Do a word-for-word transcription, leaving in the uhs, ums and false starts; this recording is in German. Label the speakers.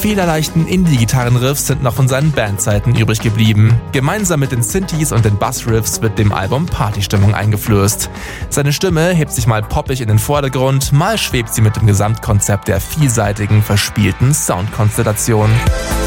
Speaker 1: federleichten Indie-Gitarrenriffs sind noch von seinen Bandzeiten übrig geblieben. Gemeinsam mit den Synthes und den Bassriffs wird dem Album Partystimmung eingeflößt. Seine Stimme hebt sich mal poppig in den Vordergrund, mal schwebt sie mit dem Gesamtkonzept der vielseitigen, verspielten Soundkonstellation.